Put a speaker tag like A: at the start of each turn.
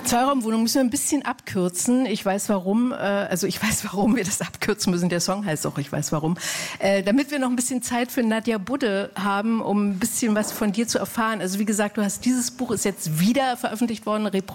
A: Zweiraumwohnung müssen wir ein bisschen abkürzen. Ich weiß warum. Ich weiß, warum wir das abkürzen müssen. Der Song heißt auch, ich weiß warum. Damit wir noch ein bisschen Zeit für Nadja Budde haben, um ein bisschen was von dir zu erfahren. Also wie gesagt, dieses Buch ist jetzt wieder veröffentlicht worden,